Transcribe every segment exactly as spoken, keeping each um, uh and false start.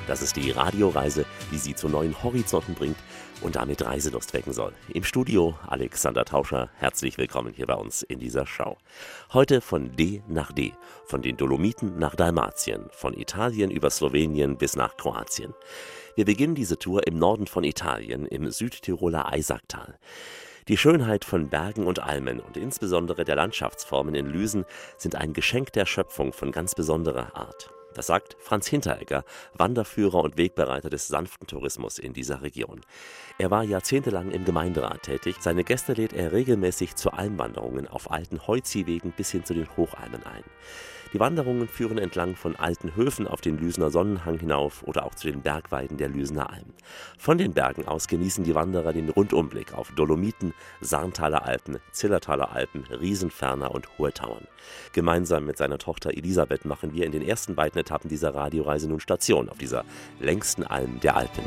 Das ist die Radioreise, die Sie zu neuen Horizonten bringt und damit Reiselust wecken soll. Im Studio Alexander Tauscher, herzlich willkommen hier bei uns in dieser Show. Heute von D nach D, von den Dolomiten nach Dalmatien, von Italien über Slowenien bis nach Kroatien. Wir beginnen diese Tour im Norden von Italien, im Südtiroler Eisacktal. Die Schönheit von Bergen und Almen und insbesondere der Landschaftsformen in Lysen sind ein Geschenk der Schöpfung von ganz besonderer Art. Das sagt Franz Hinteregger, Wanderführer und Wegbereiter des sanften Tourismus in dieser Region. Er war jahrzehntelang im Gemeinderat tätig. Seine Gäste lädt er regelmäßig zu Almwanderungen auf alten Heuziehwegen bis hin zu den Hochalmen ein. Die Wanderungen führen entlang von alten Höfen auf den Lüsener Sonnenhang hinauf oder auch zu den Bergweiden der Lüsener Alm. Von den Bergen aus genießen die Wanderer den Rundumblick auf Dolomiten, Sarntaler Alpen, Zillertaler Alpen, Riesenferner und Hohe Tauern. Gemeinsam mit seiner Tochter Elisabeth machen wir in den ersten beiden Etappen dieser Radioreise nun Station auf dieser längsten Alm der Alpen.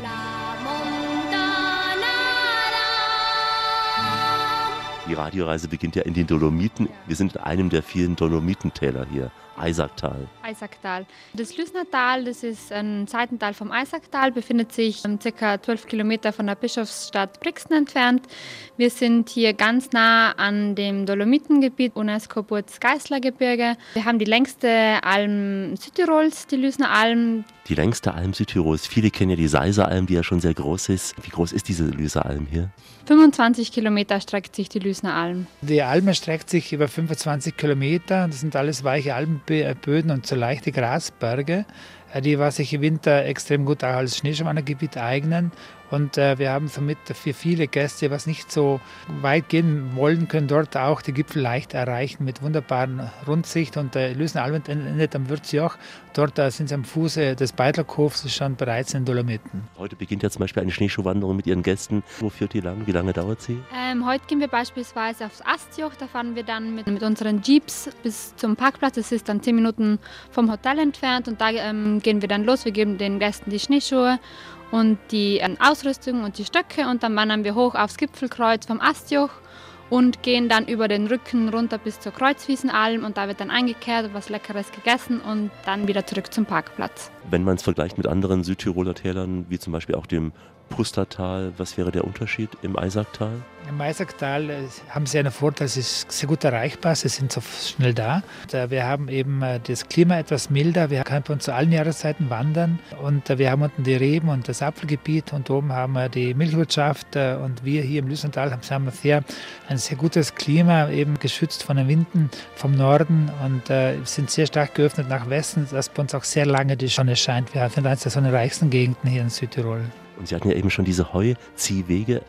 Die Radioreise beginnt ja in den Dolomiten. Wir sind in einem der vielen Dolomitentäler hier, Eisacktal. Eisacktal. Das Lüsener Tal, das ist ein Seitental vom Eisacktal, befindet sich ca. zwölf Kilometer von der Bischofsstadt Brixen entfernt. Wir sind hier ganz nah an dem Dolomitengebiet, UNESCO-Burz-Geißler-Gebirge. Wir haben die längste Alm Südtirols, die Lüsener Alm. Die längste Alm Südtirols. Viele kennen ja die Seiseralm, die ja schon sehr groß ist. Wie groß ist diese Lüsener Alm hier? fünfundzwanzig Kilometer streckt sich die Lüsener Alm. Die Alm erstreckt sich über fünfundzwanzig Kilometer. Das sind alles weiche Almböden und so leichte Grasberge, die was sich im Winter extrem gut auch als Schneeschuhwandergebiet eignen. Und äh, wir haben somit für viele Gäste, was nicht so weit gehen wollen, können dort auch die Gipfel leicht erreichen mit wunderbaren Rundsicht. Und der Lüsener Alm endet am Würzjoch. Dort äh, sind sie am Fuße des Beitlerhofs schon bereits in den Dolomiten. Heute beginnt ja zum Beispiel eine Schneeschuhwanderung mit Ihren Gästen. Wo führt die lang? Wie lange dauert sie? Ähm, heute gehen wir beispielsweise aufs Astjoch. Da fahren wir dann mit, mit unseren Jeeps bis zum Parkplatz. Das ist dann zehn Minuten vom Hotel entfernt. Und da ähm, gehen wir dann los. Wir geben den Gästen die Schneeschuhe und die äh, Ausrüstung und die Stöcke und dann wandern wir hoch aufs Gipfelkreuz vom Astjoch und gehen dann über den Rücken runter bis zur Kreuzwiesenalm und da wird dann eingekehrt, was Leckeres gegessen und dann wieder zurück zum Parkplatz. Wenn man es vergleicht mit anderen Südtiroler Tälern, wie zum Beispiel auch dem Pustertal, was wäre der Unterschied im Eisacktal? Im Eisacktal haben sie einen Vorteil, es ist sehr gut erreichbar, sie sind so schnell da. Wir haben eben das Klima etwas milder, wir können bei uns zu allen Jahreszeiten wandern und wir haben unten die Reben und das Apfelgebiet und oben haben wir die Milchwirtschaft und wir hier im Lüsener Tal haben sehr, ein sehr gutes Klima, eben geschützt von den Winden vom Norden und sind sehr stark geöffnet nach Westen, dass bei uns auch sehr lange die Sonne scheint. Wir sind eines der sonnenreichsten Gegenden hier in Südtirol. Und Sie hatten ja eben schon diese Heuziehwege